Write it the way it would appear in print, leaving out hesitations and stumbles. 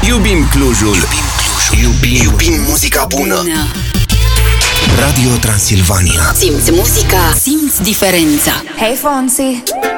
Iubim Clujul. Iubim muzica bună. Radio Transilvania. Simți muzica, simți diferența. Hey Fonsi!